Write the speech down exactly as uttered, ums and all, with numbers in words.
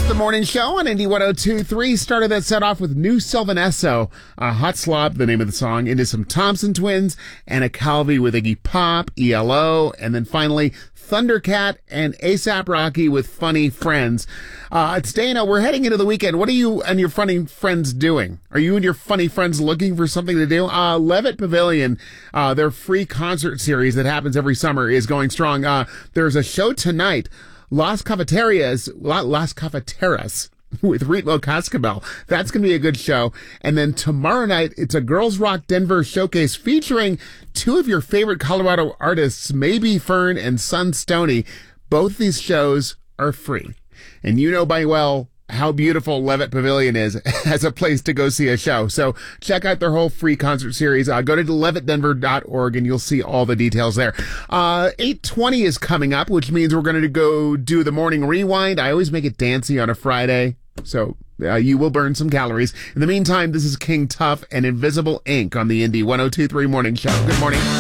The morning show on Indy one oh two point three started that set off with New Sylvan Esso, a Hot Slop, the name of the song, into some Thompson Twins, and a Calvi with Iggy Pop, E L O, and then finally Thundercat and ASAP Rocky with Funny Friends. Uh, it's Dana. We're heading into the weekend. What are you and your funny friends doing? Are you and your funny friends looking for something to do? Uh, Levitt Pavilion, uh, their free concert series that happens every summer is going strong. Uh, there's a show tonight, Las Cafeterias, Las Cafeteras, with Ritmo Cascabel. That's going to be a good show. And then tomorrow night, it's a Girls Rock Denver showcase featuring two of your favorite Colorado artists, Maybe Fern and Sun Stoney. Both these shows are free. And you know by well how beautiful Levitt Pavilion is as a place to go see a show. So check out their whole free concert series. Uh, go to levitt denver dot org and you'll see all the details there. Uh, eight twenty is coming up, which means we're going to go do the morning rewind. I always make it dancey on a Friday, so uh, you will burn some calories. In the meantime, this is King Tuff and Invisible Ink on the Indy one oh two point three Morning Show. Good morning.